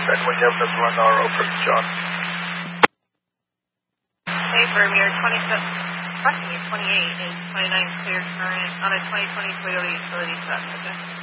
And when you have Missile Lenaro for John. Hey, firm, your 28 is 29 clear current on a 2020 Toyota utility truck, okay?